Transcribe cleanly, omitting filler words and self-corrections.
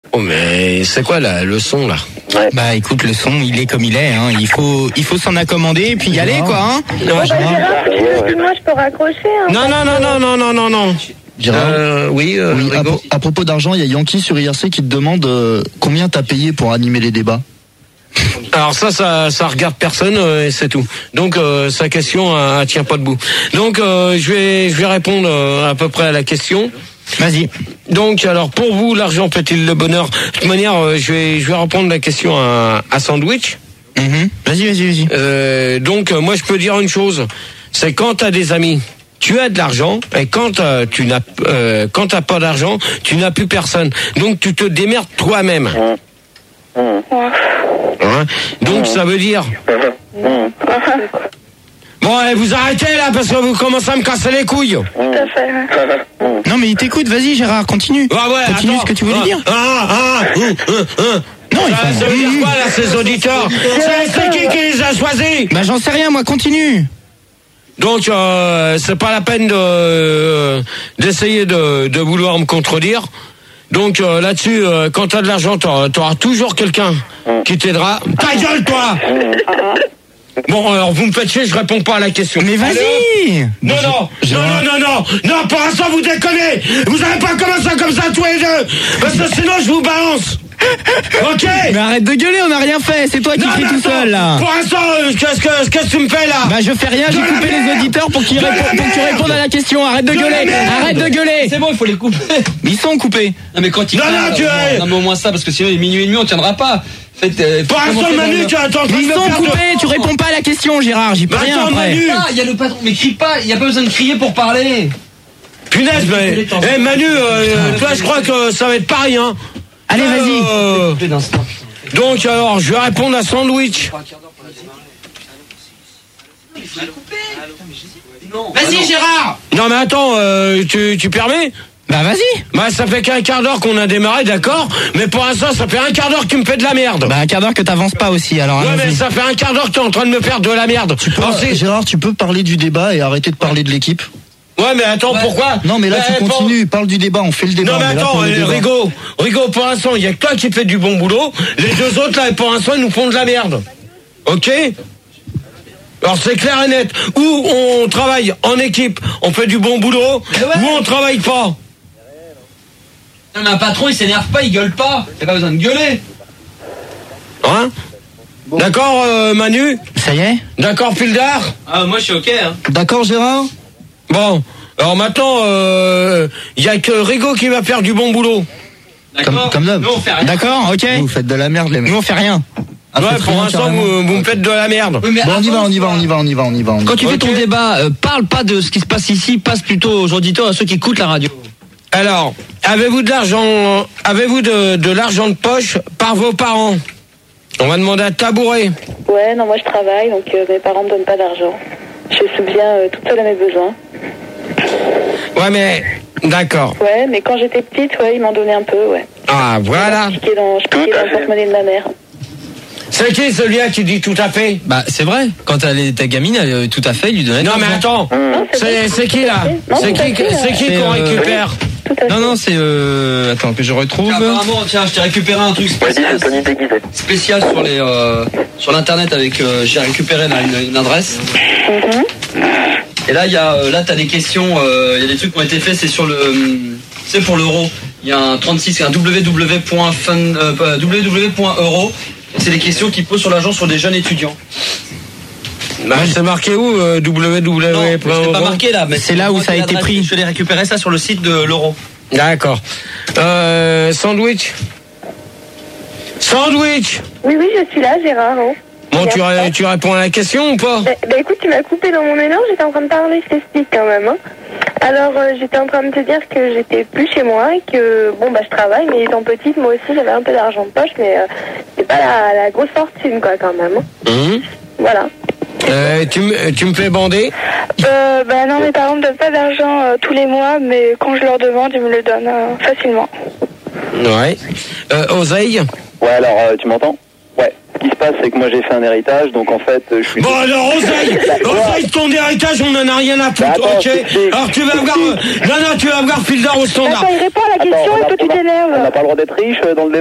Oh mais c'est quoi le son là? Ouais. Bah écoute, le son il est comme il est, hein. Il faut s'en accommoder et puis y aller quoi, hein. Gérard, excuse-moi, je peux raccrocher, hein. Non. Gérard, oui, à propos d'argent, il y a Yankee sur IRC qui te demande combien t'as payé pour animer les débats. Alors ça regarde personne et c'est tout. Donc sa question elle tient pas debout. Donc je vais répondre à peu près à la question. Vas-y. Donc alors pour vous l'argent fait-il le bonheur? De toute manière je vais répondre la question à Sandwich. Vas-y. Donc moi je peux dire une chose, c'est quand t'as des amis, tu as de l'argent et quand t'as pas d'argent, tu n'as plus personne. Donc tu te démerdes toi-même. Hein? Donc ça veut dire. Bon, allez, vous arrêtez là parce que vous commencez à me casser les couilles. Tout à fait. Non mais il t'écoute, vas-y Gérard, continue. Continue attends. ce que tu voulais dire. Non, ça veut dire quoi là ces auditeurs? C'est qui les a choisis? Bah j'en sais rien, moi, continue. Donc c'est pas la peine d'essayer de vouloir me contredire. Donc là-dessus, quand t'as de l'argent, t'auras toujours quelqu'un qui t'aidera. Ta gueule, toi! Bon, alors vous me faites chier, je réponds pas à la question. Mais vas-y! Non, pour l'instant vous déconnez! Vous allez pas commencer comme ça tous les deux! Parce que sinon je vous balance! Ok! Mais arrête de gueuler, on n'a rien fait, c'est toi qui cries tout seul là! Pour l'instant, qu'est-ce que tu me fais là? Bah je fais rien, j'ai coupé les auditeurs pour que tu répondes à la question, arrête de gueuler! C'est bon, il faut les couper! Mais ils sont coupés! Non mais quand ils non mais au moins ça, parce que sinon il est minuit et demi, on tiendra pas! Pour l'instant, Manu, tu attends. Ils sont coupés, tu réponds pas à la question, Gérard, j'y peux rien après. Il y a le patron, mais crie pas, il y a pas besoin de crier pour parler. Punaise, mais Manu, toi je crois que ça va être pareil, hein. Allez, vas-y. Donc alors, je vais répondre à Sandwich. Vas-y, Gérard. Non mais attends, tu permets? Bah vas-y. Bah ça fait qu'un quart d'heure qu'on a démarré, d'accord. Mais pour l'instant ça fait un quart d'heure que tu me fais de la merde. Bah un quart d'heure que t'avances pas aussi alors. Ouais mais ça fait un quart d'heure que t'es en train de me faire de la merde. Gérard, tu peux parler du débat et arrêter de parler de l'équipe? Ouais mais attends, pourquoi? Non mais là tu continues, parle du débat, on fait le débat. Non mais attends, Rigo, pour l'instant il y a que toi qui fais du bon boulot. Les deux autres là pour l'instant ils nous font de la merde. Ok? Alors c'est clair et net. Ou on travaille en équipe, on fait du bon boulot, ou on travaille pas. Non mais un patron il s'énerve pas, il gueule pas. T'as pas besoin de gueuler. Hein? Bon. D'accord Manu? Ça y est? D'accord Pildar? Ah moi je suis ok hein. D'accord Gérard? Bon, alors maintenant y a que Rigo qui va faire du bon boulot. D'accord. Comme d'hab. Nous on fait rien. D'accord, ok. Vous faites de la merde les mecs. Nous on fait rien. Ouais, pour l'instant vous me faites de la merde. Oui, bon, on y va. Quand tu fais ton débat, parle pas de ce qui se passe ici, passe plutôt aux auditeurs, à ceux qui écoutent la radio. Alors, avez-vous de l'argent de poche par vos parents? On va demander à Tabouret. Ouais, non, moi je travaille, donc mes parents me donnent pas d'argent. Je subviens toute seule à mes besoins. Ouais, mais d'accord. Ouais, mais quand j'étais petite, ouais, ils m'en donnaient un peu, ouais. Ah, voilà. Je piquais dans le porte-monnaie de ma mère. C'est qui celui-là qui dit tout à fait? Bah c'est vrai, quand elle était gamine, elle tout à fait, il lui donnait. Non mais attends, c'est qui là? C'est qui qu'on récupère? Non, c'est attends que je retrouve. Apparemment, tiens, je t'ai récupéré un truc spécial sur l'internet avec. J'ai récupéré là, une adresse. Et là, t'as des questions, il y a des trucs qui ont été faits, c'est sur c'est pour l'euro. Il y a un 36, un www.euro. C'est des questions qui posent sur l'argent sur des jeunes étudiants. Bah, c'est marqué où www.euro? C'est pas marqué là, mais c'est là où ça a été pris. Je l'ai récupéré ça sur le site de l'euro. D'accord. Sandwich. Oui, je suis là, Gérard. Oh. Bon, tu réponds à la question ou pas? Bah écoute, tu m'as coupé dans mon élan, j'étais en train de parler, je t'explique quand même. Hein. Alors, j'étais en train de te dire que j'étais plus chez moi et que, bon, bah je travaille, mais étant petite, moi aussi, j'avais un peu d'argent de poche, mais c'est pas la grosse fortune, quoi, quand même. Hein. Voilà. Tu me fais bander? Bah non, mes parents me donnent pas d'argent tous les mois, mais quand je leur demande, ils me le donnent facilement. Ouais. Oseille? Ouais, alors, tu m'entends? Ouais. Ce qui se passe, c'est que moi j'ai fait un héritage, donc en fait, je suis... Bon alors, Oseille, ton héritage, on en a rien à foutre, attends, ok? Alors tu vas avoir... Non, tu vas avoir Pildar au standard. Attends, il répond à la question et toi tu t'énerves. On n'a pas le droit d'être riche dans le